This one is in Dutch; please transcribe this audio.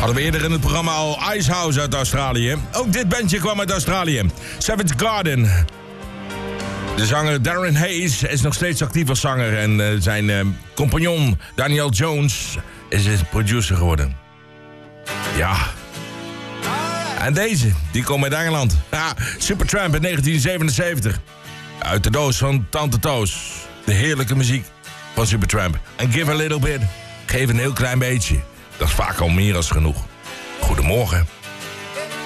Hadden we eerder in het programma al Icehouse uit Australië. Ook dit bandje kwam uit Australië. Savage Garden. De zanger Darren Hayes is nog steeds actief als zanger. En zijn compagnon Daniel Jones is producer geworden. Ja. En deze, die komt uit Engeland. Supertramp in 1977. Uit de doos van Tante Toos. De heerlijke muziek van Supertramp. En give a little bit. Geef een heel klein beetje. Dat is vaak al meer als genoeg. Goedemorgen.